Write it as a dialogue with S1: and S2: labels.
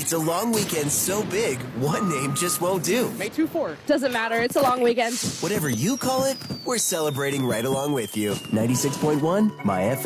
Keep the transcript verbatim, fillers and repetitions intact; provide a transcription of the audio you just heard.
S1: It's a long weekend so big, one name just won't do.
S2: May twenty-fourth.
S3: Doesn't matter. It's a long weekend.
S1: Whatever you call it, we're celebrating right along with you. ninety-six point one, My F M.